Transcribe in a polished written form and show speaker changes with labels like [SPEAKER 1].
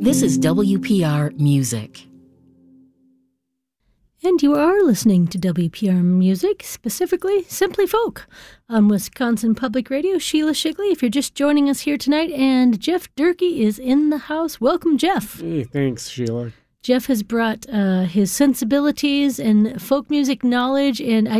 [SPEAKER 1] This is WPR Music.
[SPEAKER 2] And you are listening to WPR Music, specifically Simply Folk, on Wisconsin Public Radio. Sheila Shigley, if you're just joining us here tonight, and Jeff Durkee is in the house. Welcome, Jeff.
[SPEAKER 3] Hey, thanks, Sheila.
[SPEAKER 2] Jeff has brought his sensibilities and folk music knowledge, and